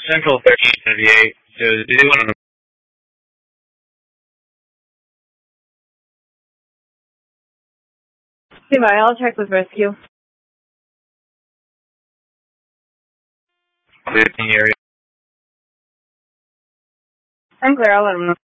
Central 1378. So do they want to? Goodbye, I'll check with rescue. Clear the area. I'm clear, I'll let them know.